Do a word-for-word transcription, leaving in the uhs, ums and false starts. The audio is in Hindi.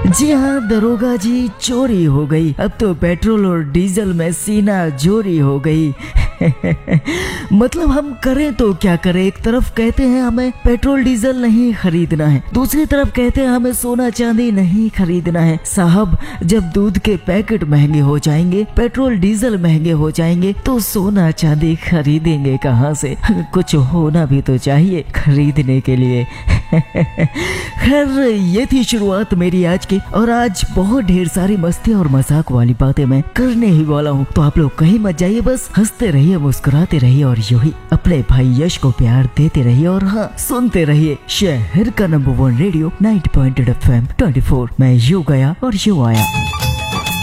जी हाँ दरोगा जी, चोरी हो गई। अब तो पेट्रोल और डीजल में सीना जोरी हो गई। मतलब हम करें तो क्या करें। एक तरफ कहते हैं हमें पेट्रोल डीजल नहीं खरीदना है, दूसरी तरफ कहते हैं हमें सोना चांदी नहीं खरीदना है। साहब, जब दूध के पैकेट महंगे हो जाएंगे, पेट्रोल डीजल महंगे हो जाएंगे, तो सोना चांदी खरीदेंगे कहाँ से? कुछ होना भी तो चाहिए खरीदने के लिए। खैर, ये थी शुरुआत मेरी आज की, और आज बहुत ढेर सारी मस्ती और मजाक वाली बातें मैं करने ही वाला हूँ। तो आप लोग कहीं मत जाइए, बस हंसते रहिए, मुस्कुराते रहिए और यूं ही अपने भाई यश को प्यार देते रहिए। और हाँ, सुनते रहिए शहर का number one radio ninety point eight F M twenty four. मैं यूं गया और यूं आया।